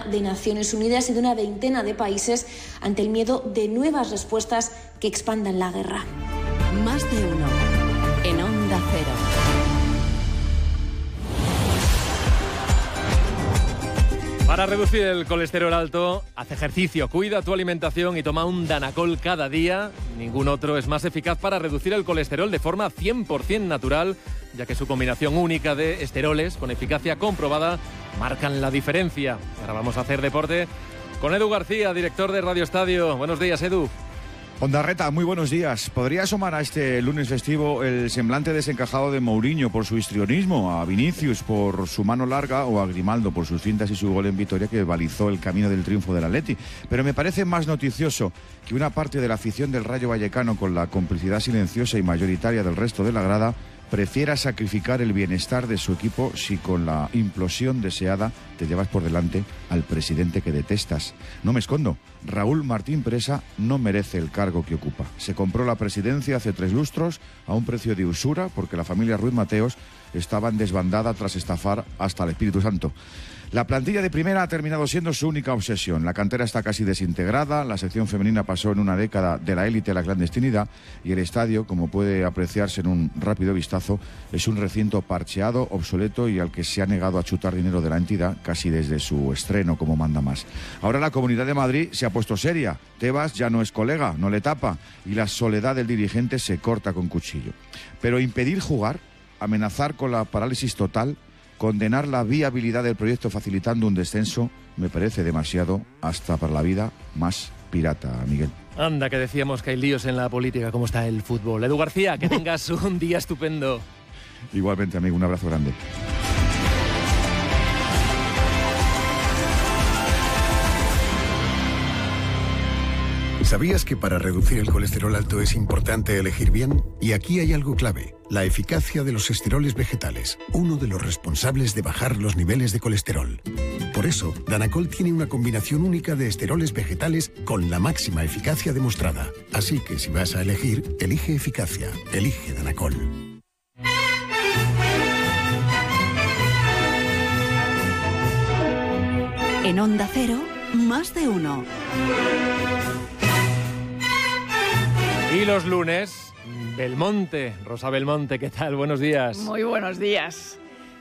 de Naciones Unidas y de una veintena de países ante el miedo de nuevas respuestas que expandan la guerra. Más de uno en Onda Cero. Para reducir el colesterol alto, haz ejercicio, cuida tu alimentación y toma un Danacol cada día. Ningún otro es más eficaz para reducir el colesterol de forma 100% natural, ya que su combinación única de esteroles con eficacia comprobada marcan la diferencia. Ahora vamos a hacer deporte con Edu García, director de Radio Estadio. Buenos días, Edu. Ondarreta, muy buenos días. ¿Podría asomar a este lunes festivo el semblante desencajado de Mourinho por su histrionismo, a Vinicius por su mano larga o a Grimaldo por sus fintas y su gol en Vitoria que balizó el camino del triunfo del Atleti? Pero me parece más noticioso que una parte de la afición del Rayo Vallecano, con la complicidad silenciosa y mayoritaria del resto de la grada, prefiera sacrificar el bienestar de su equipo si con la implosión deseada te llevas por delante al presidente que detestas. No me escondo, Raúl Martín Presa no merece el cargo que ocupa. Se compró la presidencia hace 3 lustros a un precio de usura porque la familia Ruiz Mateos estaba en desbandada tras estafar hasta el Espíritu Santo. La plantilla de primera ha terminado siendo su única obsesión. La cantera está casi desintegrada, la sección femenina pasó en una década de la élite a la clandestinidad y el estadio, como puede apreciarse en un rápido vistazo, es un recinto parcheado, obsoleto y al que se ha negado a chutar dinero de la entidad casi desde su estreno como manda más. Ahora la Comunidad de Madrid se ha puesto seria. Tebas ya no es colega, no le tapa y la soledad del dirigente se corta con cuchillo. Pero impedir jugar, amenazar con la parálisis total, condenar la viabilidad del proyecto facilitando un descenso, me parece demasiado hasta para la vida más pirata, Miguel. Anda, que decíamos que hay líos en la política, como está el fútbol. Edu García, que tengas un día estupendo. Igualmente, amigo, un abrazo grande. ¿Sabías que para reducir el colesterol alto es importante elegir bien? Y aquí hay algo clave, la eficacia de los esteroles vegetales, uno de los responsables de bajar los niveles de colesterol. Por eso, Danacol tiene una combinación única de esteroles vegetales con la máxima eficacia demostrada. Así que si vas a elegir, elige eficacia, elige Danacol. En Onda Cero, más de uno. Y los lunes, Belmonte, Rosa Belmonte, ¿qué tal? Buenos días. Muy buenos días.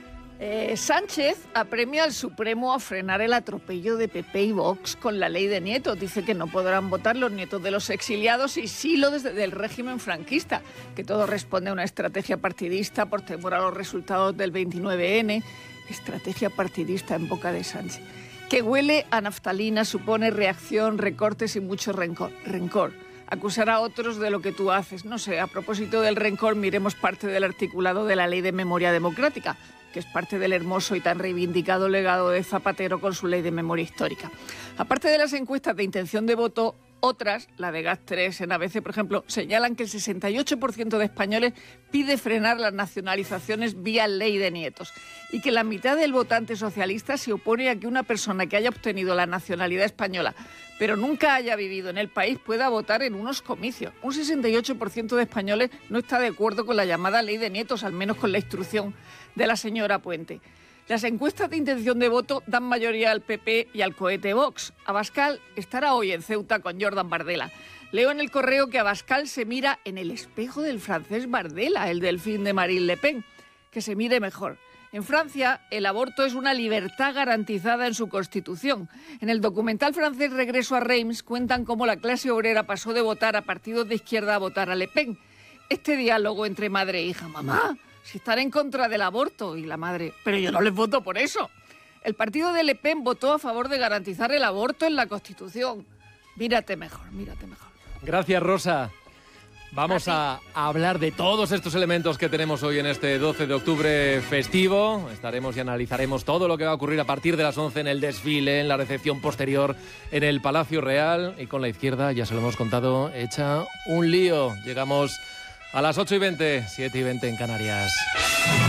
Sánchez apremia al Supremo a frenar el atropello de PP y Vox con la ley de nietos. Dice que no podrán votar los nietos de los exiliados y sí los del régimen franquista, que todo responde a una estrategia partidista por temor a los resultados del 29N. Estrategia partidista en boca de Sánchez. Que huele a naftalina, supone reacción, recortes y mucho rencor. Acusar a otros de lo que tú haces. No sé, a propósito del rencor, miremos parte del articulado de la Ley de Memoria Democrática, que es parte del hermoso y tan reivindicado legado de Zapatero con su Ley de Memoria Histórica. Aparte de las encuestas de intención de voto, otras, la de GAT3 en ABC, por ejemplo, señalan que el 68% de españoles pide frenar las nacionalizaciones vía ley de nietos y que la mitad del votante socialista se opone a que una persona que haya obtenido la nacionalidad española pero nunca haya vivido en el país pueda votar en unos comicios. Un 68% de españoles no está de acuerdo con la llamada ley de nietos, al menos con la instrucción de la señora Puente. Las encuestas de intención de voto dan mayoría al PP y al cohete Vox. Abascal estará hoy en Ceuta con Jordan Bardella. Leo en el correo que Abascal se mira en el espejo del francés Bardella, el delfín de Marine Le Pen. Que se mire mejor. En Francia, el aborto es una libertad garantizada en su constitución. En el documental francés Regreso a Reims cuentan cómo la clase obrera pasó de votar a partidos de izquierda a votar a Le Pen. Este diálogo entre madre e hija, mamá, si están en contra del aborto, y la madre, pero yo no les voto por eso. El partido de Le Pen votó a favor de garantizar el aborto en la Constitución. Mírate mejor, mírate mejor. Gracias, Rosa. Vamos a hablar de todos estos elementos que tenemos hoy en este 12 de octubre festivo. Estaremos y analizaremos todo lo que va a ocurrir a partir de las 11 en el desfile, en la recepción posterior en el Palacio Real. Y con la izquierda, ya se lo hemos contado, echa un lío. Llegamos a las 8:20, 7:20 en Canarias.